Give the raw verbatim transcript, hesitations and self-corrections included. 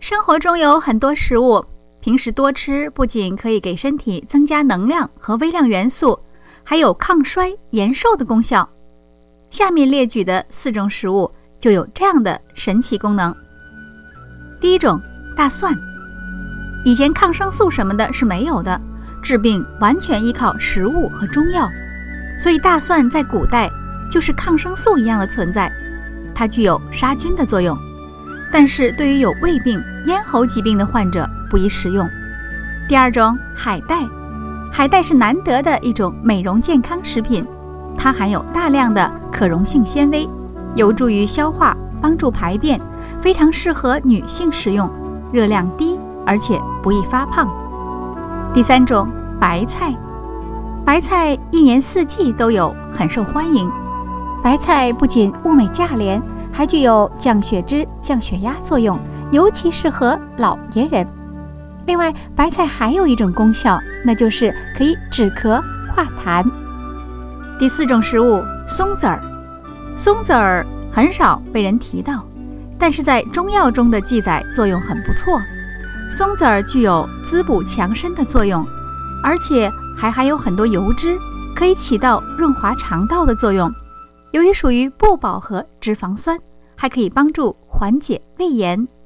生活中有很多食物，平时多吃不仅可以给身体增加能量和微量元素，还有抗衰延寿的功效。下面列举的四种食物就有这样的神奇功能。第一种，大蒜。以前抗生素什么的是没有的，治病完全依靠食物和中药，所以大蒜在古代就是抗生素一样的存在，它具有杀菌的作用。但是对于有胃病、咽喉疾病的患者不宜食用。第二种，海带。海带是难得的一种美容健康食品，它含有大量的可溶性纤维，有助于消化，帮助排便，非常适合女性食用，热量低，而且不易发胖。第三种，白菜。白菜一年四季都有，很受欢迎。白菜不仅物美价廉，还具有降血脂、降血压作用，尤其适合老年人。另外，白菜还有一种功效，那就是可以止咳化痰。第四种食物，松子儿。松子儿很少被人提到，但是在中药中的记载作用很不错。松子儿具有滋补强身的作用，而且还含有很多油脂，可以起到润滑肠道的作用。由于属于不饱和脂肪酸，还可以帮助缓解胃炎。